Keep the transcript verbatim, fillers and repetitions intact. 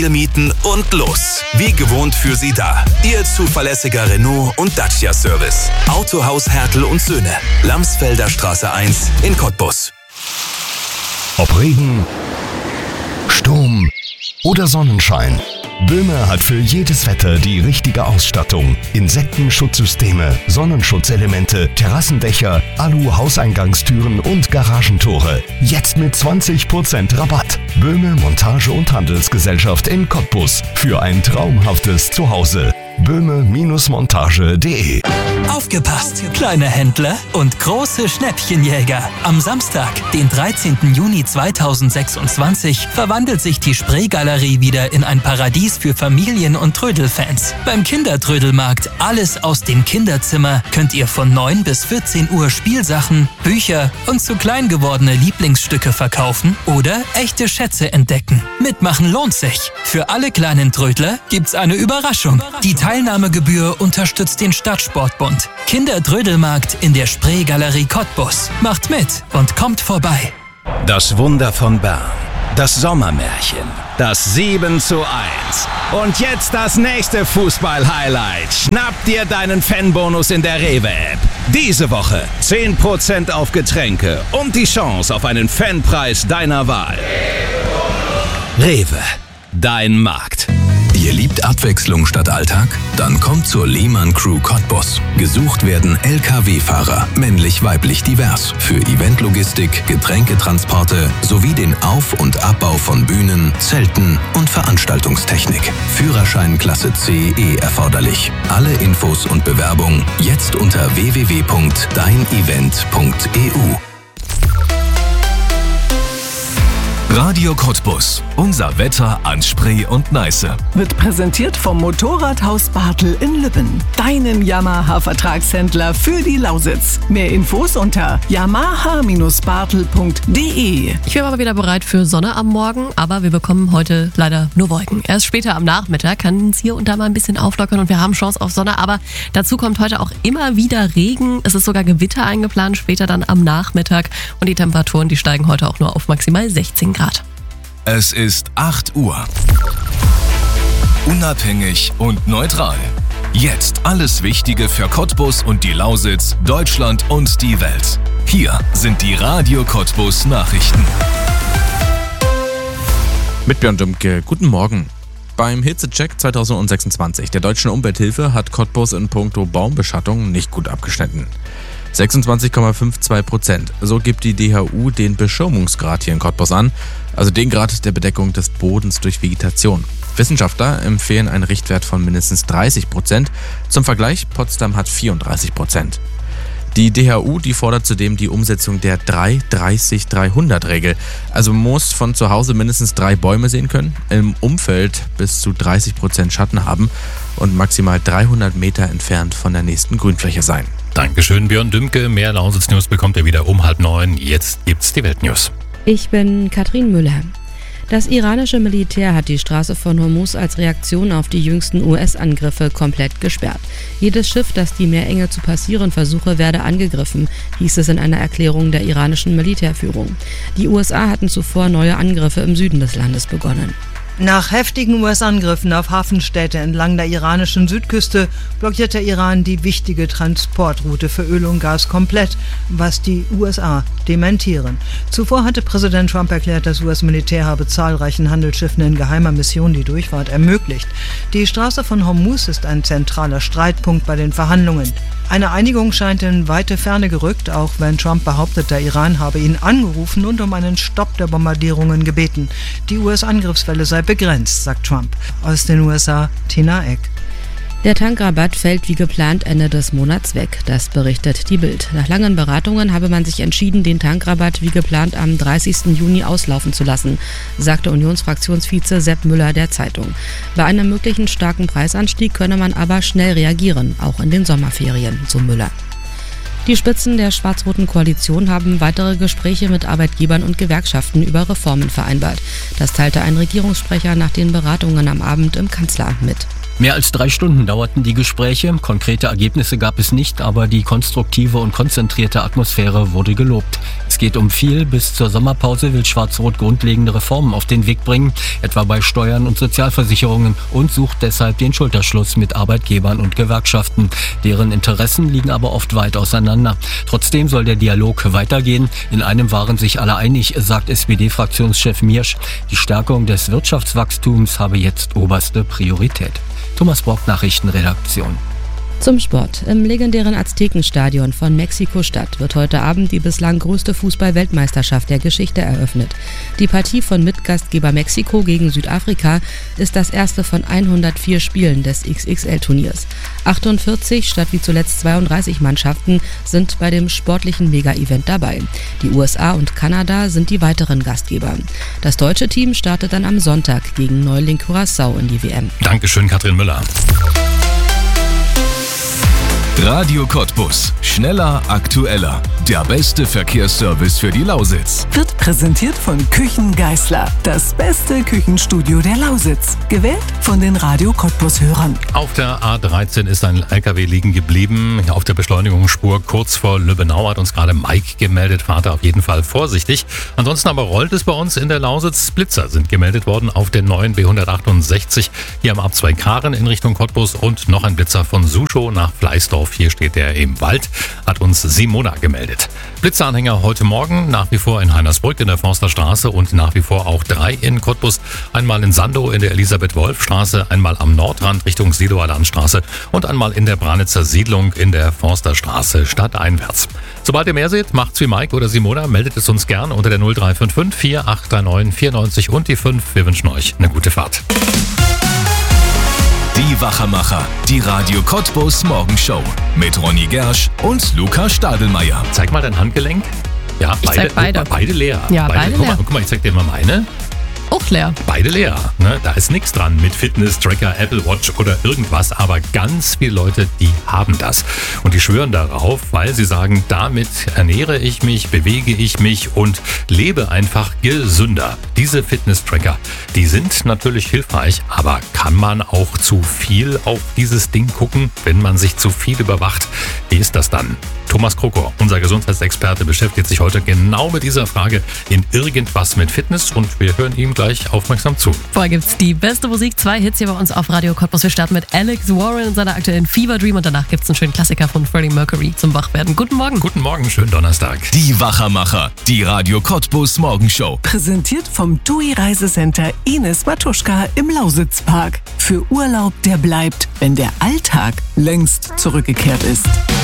mieten und los. Wie gewohnt für Sie da. Ihr zuverlässiger Renault und Dacia Service. Autohaus Hertel und Söhne. Lamsfelder Straße eins in Cottbus. Ob Regen, Sturm oder Sonnenschein. Böhme hat für jedes Wetter die richtige Ausstattung. Insektenschutzsysteme, Sonnenschutzelemente, Terrassendächer, Alu-Hauseingangstüren und Garagentore. Jetzt mit zwanzig Prozent Rabatt. Böhme Montage- und Handelsgesellschaft in Cottbus. Für ein traumhaftes Zuhause. böhme Montage punkt de. Aufgepasst, kleine Händler und große Schnäppchenjäger. Am Samstag, den dreizehnten Juni zweitausendsechsundzwanzig, verwandelt sich die Spreegalerie wieder in ein Paradies für Familien- und Trödelfans. Beim Kindertrödelmarkt Alles aus dem Kinderzimmer könnt ihr von neun bis vierzehn Uhr Spielsachen, Bücher und zu klein gewordene Lieblingsstücke verkaufen oder echte Schätze entdecken. Mitmachen lohnt sich. Für alle kleinen Trödler gibt's eine Überraschung. Die Teilnahmegebühr unterstützt den Stadtsportbund. Kindertrödelmarkt in der Spreegalerie Cottbus. Macht mit und kommt vorbei. Das Wunder von Bern. Das Sommermärchen. Das sieben zu eins. Und jetzt das nächste Fußball-Highlight. Schnapp dir deinen Fanbonus in der Rewe-App. Diese Woche zehn Prozent auf Getränke und die Chance auf einen Fanpreis deiner Wahl. Rewe. Dein Markt. Ihr liebt Abwechslung statt Alltag? Dann kommt zur Lehmann Crew Cottbus. Gesucht werden L K W-Fahrer, männlich-weiblich divers, für Eventlogistik, Getränketransporte sowie den Auf- und Abbau von Bühnen, Zelten und Veranstaltungstechnik. Führerschein Klasse C E erforderlich. Alle Infos und Bewerbung jetzt unter w w w punkt dein event punkt e u. Radio Cottbus. Unser Wetter an Spree und Neiße. Wird präsentiert vom Motorradhaus Bartel in Lübben. Deinem Yamaha-Vertragshändler für die Lausitz. Mehr Infos unter yamaha bartel punkt de. Ich bin aber wieder bereit für Sonne am Morgen, aber wir bekommen heute leider nur Wolken. Erst später am Nachmittag kann es hier und da mal ein bisschen auflockern und wir haben Chance auf Sonne, aber dazu kommt heute auch immer wieder Regen. Es ist sogar Gewitter eingeplant, später dann am Nachmittag und die Temperaturen, die steigen heute auch nur auf maximal sechzehn Grad. Es ist acht Uhr. Unabhängig und neutral. Jetzt alles Wichtige für Cottbus und die Lausitz, Deutschland und die Welt. Hier sind die Radio Cottbus Nachrichten. Mit Björn Dümke, guten Morgen. Beim Hitzecheck zweitausendsechsundzwanzig der Deutschen Umwelthilfe hat Cottbus in puncto Baumbeschattung nicht gut abgeschnitten. sechsundzwanzig Komma zweiundfünfzig Prozent. So gibt die D H U den Beschirmungsgrad hier in Cottbus an, also den Grad der Bedeckung des Bodens durch Vegetation. Wissenschaftler empfehlen einen Richtwert von mindestens dreißig Prozent. Zum Vergleich, Potsdam hat vierunddreißig Prozent. Die D H U, die fordert zudem die Umsetzung der drei dreißig dreihundert Regel. Also man muss von zu Hause mindestens drei Bäume sehen können, im Umfeld bis zu dreißig Prozent Schatten haben und maximal dreihundert Meter entfernt von der nächsten Grünfläche sein. Dankeschön, Björn Dümke. Mehr Lausitz-News bekommt ihr wieder um halb neun. Jetzt gibt's die Weltnews. Ich bin Katrin Müller. Das iranische Militär hat die Straße von Hormuz als Reaktion auf die jüngsten U S-Angriffe komplett gesperrt. Jedes Schiff, das die Meerenge zu passieren versuche, werde angegriffen, hieß es in einer Erklärung der iranischen Militärführung. Die U S A hatten zuvor neue Angriffe im Süden des Landes begonnen. Nach heftigen U S-Angriffen auf Hafenstädte entlang der iranischen Südküste blockiert der Iran die wichtige Transportroute für Öl und Gas komplett, was die U S A dementieren. Zuvor hatte Präsident Trump erklärt, das U S-Militär habe zahlreichen Handelsschiffen in geheimer Mission die Durchfahrt ermöglicht. Die Straße von Hormuz ist ein zentraler Streitpunkt bei den Verhandlungen. Eine Einigung scheint in weite Ferne gerückt, auch wenn Trump behauptet, der Iran habe ihn angerufen und um einen Stopp der Bombardierungen gebeten. Die U S-Angriffswelle sei begrenzt, sagt Trump. Aus den U S A, Tina Eck. Der Tankrabatt fällt wie geplant Ende des Monats weg, das berichtet die Bild. Nach langen Beratungen habe man sich entschieden, den Tankrabatt wie geplant am dreißigsten Juni auslaufen zu lassen, sagte Unionsfraktionsvize Sepp Müller der Zeitung. Bei einem möglichen starken Preisanstieg könne man aber schnell reagieren, auch in den Sommerferien, so Müller. Die Spitzen der schwarz-roten Koalition haben weitere Gespräche mit Arbeitgebern und Gewerkschaften über Reformen vereinbart. Das teilte ein Regierungssprecher nach den Beratungen am Abend im Kanzleramt mit. Mehr als drei Stunden dauerten die Gespräche. Konkrete Ergebnisse gab es nicht, aber die konstruktive und konzentrierte Atmosphäre wurde gelobt. Es geht um viel. Bis zur Sommerpause will Schwarz-Rot grundlegende Reformen auf den Weg bringen, etwa bei Steuern und Sozialversicherungen, und sucht deshalb den Schulterschluss mit Arbeitgebern und Gewerkschaften. Deren Interessen liegen aber oft weit auseinander. Trotzdem soll der Dialog weitergehen. In einem waren sich alle einig, sagt S P D-Fraktionschef Miersch. Die Stärkung des Wirtschaftswachstums habe jetzt oberste Priorität. Thomas Brock, Nachrichtenredaktion. Zum Sport. Im legendären Aztekenstadion von Mexiko-Stadt wird heute Abend die bislang größte Fußball-Weltmeisterschaft der Geschichte eröffnet. Die Partie von Mitgastgeber Mexiko gegen Südafrika ist das erste von hundertvier Spielen des X X L-Turniers. achtundvierzig statt wie zuletzt zweiunddreißig Mannschaften sind bei dem sportlichen Mega-Event dabei. Die U S A und Kanada sind die weiteren Gastgeber. Das deutsche Team startet dann am Sonntag gegen Neuling Curaçao in die W M. Dankeschön, Katrin Müller. Radio Cottbus. Schneller, aktueller. Der beste Verkehrsservice für die Lausitz. Wird präsentiert von Küchen Geißler. Das beste Küchenstudio der Lausitz. Gewählt von den Radio Cottbus-Hörern. Auf der A dreizehn ist ein L K W liegen geblieben. Auf der Beschleunigungsspur kurz vor Lübbenau hat uns gerade Mike gemeldet. Fahrt auf jeden Fall vorsichtig. Ansonsten aber rollt es bei uns in der Lausitz. Blitzer sind gemeldet worden auf der neuen B hundertachtundsechzig. Hier am A zwei Karen in Richtung Cottbus und noch ein Blitzer von Suschow nach Fleißdorf. Hier steht der im Wald, hat uns Simona gemeldet. Blitzeranhänger heute Morgen nach wie vor in Heinersbrück in der Forsterstraße und nach wie vor auch drei in Cottbus. Einmal in Sandow in der Elisabeth-Wolf-Straße, einmal am Nordrand Richtung Siloer Landstraße und einmal in der Branitzer Siedlung in der Forsterstraße stadteinwärts. Sobald ihr mehr seht, macht's wie Mike oder Simona, meldet es uns gern unter der null drei fünf fünf vier acht drei neun vier neun null und die fünf. Wir wünschen euch eine gute Fahrt. Die Wachermacher, die Radio Cottbus Morgenshow mit Ronny Gersch und Luca Stadelmeier. Zeig mal dein Handgelenk. Ja, ich beide, zeig beide. Beide leer. Ja, beide, beide guck leer. Mal, guck mal, ich zeig dir mal meine. Auch leer. Beide leer. Ne? Da ist nichts dran mit Fitness, Tracker, Apple Watch oder irgendwas, aber ganz viele Leute, die haben das. Und die schwören darauf, weil sie sagen, damit ernähre ich mich, bewege ich mich und lebe einfach gesünder. Diese Fitness-Tracker, die sind natürlich hilfreich, aber kann man auch zu viel auf dieses Ding gucken, wenn man sich zu viel überwacht? Wie ist das dann? Thomas Krokor, unser Gesundheitsexperte, beschäftigt sich heute genau mit dieser Frage in Irgendwas mit Fitness und wir hören ihm gleich aufmerksam zu. Vorher gibt's die beste Musik, zwei Hits hier bei uns auf Radio Cottbus. Wir starten mit Alex Warren in seiner aktuellen Fever Dream und danach gibt's einen schönen Klassiker von Freddie Mercury zum Wachwerden. Guten Morgen. Guten Morgen, schönen Donnerstag. Die Wachermacher, die Radio Cottbus Morgenshow. Präsentiert vom T U I Reisecenter Ines Matuschka im Lausitzpark. Für Urlaub, der bleibt, wenn der Alltag längst zurückgekehrt ist.